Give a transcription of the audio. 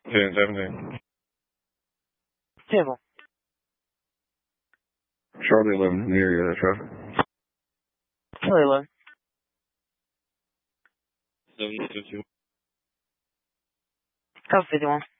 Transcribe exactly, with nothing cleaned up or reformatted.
ten seventeen. C'est bon. Charlie eleven in the area, that's right. Charlie eleven. seven fifty-one. Copy fifty-one.